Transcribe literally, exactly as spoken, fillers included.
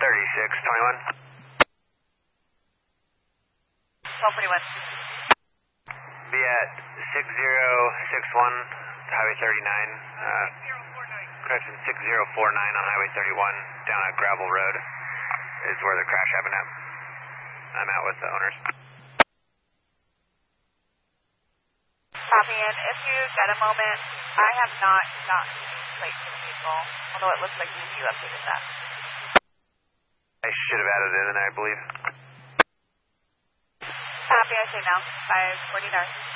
thirty-six twenty-one. twelve forty-one. Be at six zero six one, Highway thirty-nine. Uh, correction, six zero four nine on Highway thirty-one, down a gravel road is where the crash happened at. I'm out with the owners. Copy, and if you get a moment, I have not gotten plates from people, although it looks like you updated that. I should have added it in, I believe. Copy, I say now. five forty nine.